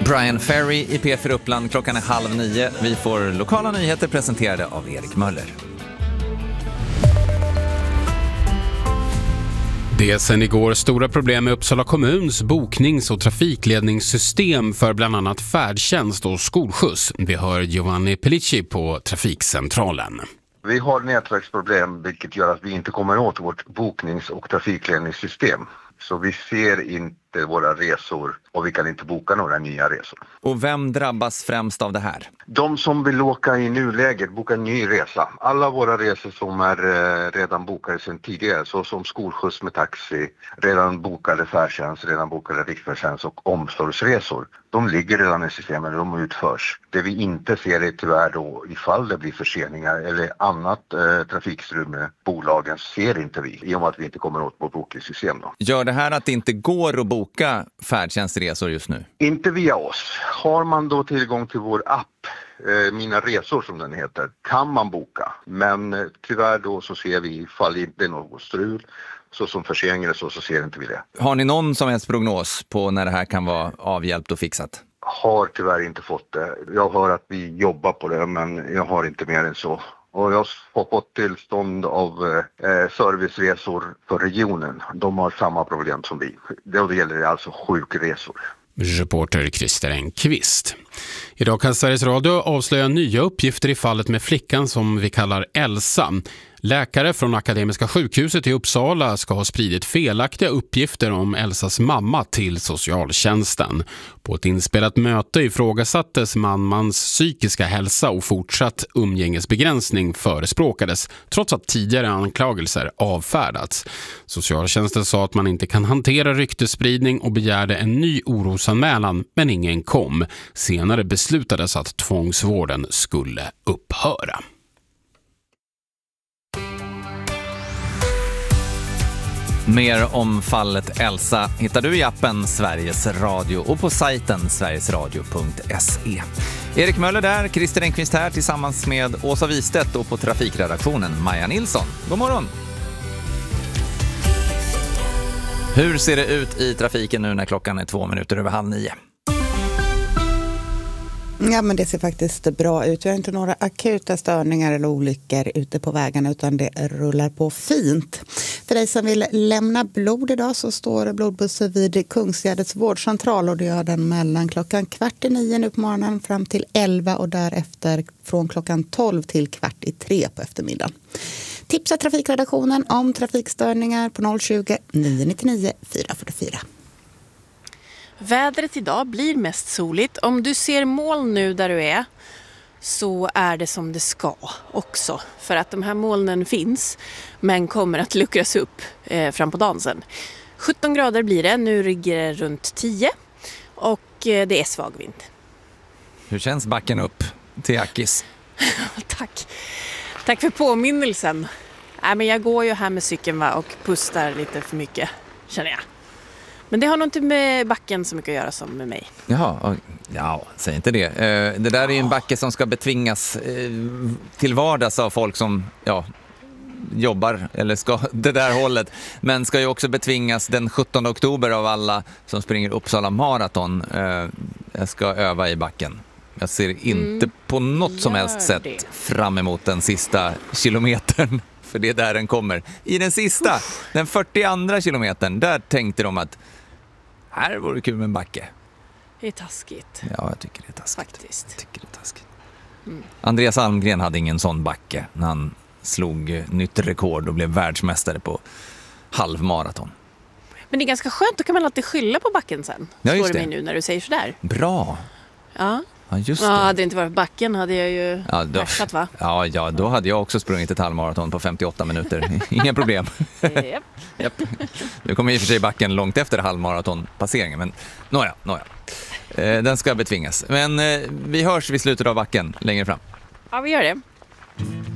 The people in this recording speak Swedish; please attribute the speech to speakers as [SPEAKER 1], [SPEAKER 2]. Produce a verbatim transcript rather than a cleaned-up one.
[SPEAKER 1] Brian Ferry i P fyra Uppland. Klockan är halv nio. Vi får lokala nyheter presenterade av Erik Möller.
[SPEAKER 2] Det är sedan igår stora problem med Uppsala kommuns boknings- och trafikledningssystem för bland annat färdtjänst och skolskjuts. Vi hör Giovanni Pellicci på Trafikcentralen.
[SPEAKER 3] Vi har nätverksproblem vilket gör att vi inte kommer åt vårt boknings- och trafikledningssystem. Så vi ser inte våra resor och vi kan inte boka några nya resor.
[SPEAKER 1] Och vem drabbas främst av det här?
[SPEAKER 3] De som vill åka i nuläget bokar en ny resa. Alla våra resor som är eh, redan bokade sedan tidigare, så som skolskjuts med taxi, redan bokade färdtjänst, redan bokade riksfärdtjänst och omsorgsresor. De ligger redan i systemet, de utförs. Det vi inte ser är tyvärr då ifall det blir förseningar eller annat eh, trafikstrul med bolagen ser inte vi i och med att vi inte kommer åt vårt bokningssystem då.
[SPEAKER 1] Gör det här att det inte går att boka färdtjänstresor just nu?
[SPEAKER 3] Inte via oss. Har man då tillgång till vår app, eh, Mina resor som den heter, kan man boka. Men eh, tyvärr då så ser vi ifall det inte är något strul, så som förseningar så, så ser inte vi det.
[SPEAKER 1] Har ni någon som helst prognos på när det här kan vara avhjälpt och fixat?
[SPEAKER 3] Har tyvärr inte fått det. Jag hör att vi jobbar på det, men jag har inte mer än så. Och jag har fått tillstånd av eh, serviceresor för regionen. De har samma problem som vi. Det gäller alltså sjukresor.
[SPEAKER 2] Reporter Christer Engqvist. Idag kan Sveriges Radio avslöja nya uppgifter i fallet med flickan som vi kallar Elsa. Läkare från Akademiska sjukhuset i Uppsala ska ha spridit felaktiga uppgifter om Elsas mamma till socialtjänsten. På ett inspelat möte ifrågasattes mammans psykiska hälsa och fortsatt umgängesbegränsning förespråkades, trots att tidigare anklagelser avfärdats. Socialtjänsten sa att man inte kan hantera ryktesspridning och begärde en ny orosanmälan, men ingen kom. Senare beslutades att tvångsvården skulle upphöra.
[SPEAKER 1] Mer om fallet Elsa hittar du i appen Sveriges Radio och på sajten sverigesradio punkt se. Erik Möller där, Christer Engqvist här tillsammans med Åsa Wistedt och på trafikredaktionen Maja Nilsson. God morgon! Hur ser det ut i trafiken nu när klockan är två minuter över halv nio?
[SPEAKER 4] Ja, men det ser faktiskt bra ut. Vi har inte några akuta störningar eller olyckor ute på vägarna utan det rullar på fint. För dig som vill lämna blod idag så står blodbussen vid Kungsgärdets vårdcentral och det gör den mellan klockan kvart i nio nu på morgonen fram till elva och därefter från klockan tolv till kvart i tre på eftermiddagen. Tipsa trafikredaktionen om trafikstörningar på noll tjugo, nio nio nio, fyra fyra fyra.
[SPEAKER 5] Vädret idag blir mest soligt. Om du ser moln nu där du är så är det som det ska också. För att de här molnen finns men kommer att luckras upp eh, fram på dagen sen. sjutton grader blir det, nu ligger det runt tio och eh, det är svag vind.
[SPEAKER 1] Hur känns backen upp till Akis?
[SPEAKER 5] Tack. Tack för påminnelsen. Nej, men jag går ju här med cykeln va, och pustar lite för mycket känner jag. Men det har nog inte med backen så mycket att göra som med mig.
[SPEAKER 1] Jaha, ja, säg inte det. Det där är ju en backe som ska betvingas till vardags av folk som ja, jobbar eller ska det där hållet. Men ska ju också betvingas den sjuttonde oktober av alla som springer Uppsala maraton. Jag ska öva i backen. Jag ser inte mm, på något som helst sätt det. fram emot den sista kilometern. För det är där den kommer. I den sista, Uff. den fyrtioandra kilometern, där tänkte de att här vore det kul med en backe.
[SPEAKER 5] Det är taskigt.
[SPEAKER 1] Ja, jag tycker det är taskigt.
[SPEAKER 5] Faktiskt.
[SPEAKER 1] Jag tycker det är taskigt. Mm. Andreas Almgren hade ingen sån backe när han slog nytt rekord och blev världsmästare på halvmaraton.
[SPEAKER 5] Men det är ganska skönt, då kan man alltid skylla på backen sen.
[SPEAKER 1] Ja, just
[SPEAKER 5] det.
[SPEAKER 1] det.
[SPEAKER 5] Mig nu när du säger sådär.
[SPEAKER 1] Bra.
[SPEAKER 5] Ja.
[SPEAKER 1] Ja, just det.
[SPEAKER 5] Ja, hade det inte varit backen hade jag ju
[SPEAKER 1] ja, då,
[SPEAKER 5] värsat, va?
[SPEAKER 1] Ja, ja, då hade jag också sprungit ett halvmaraton på femtioåtta minuter. Inga problem.
[SPEAKER 5] Yep.
[SPEAKER 1] Japp. Nu kommer i och för sig backen långt efter halvmaratonpasseringen, men nåja, nåja. Eh, den ska betvingas. Men eh, vi hörs vid slutet av backen längre fram.
[SPEAKER 5] Ja, vi gör det.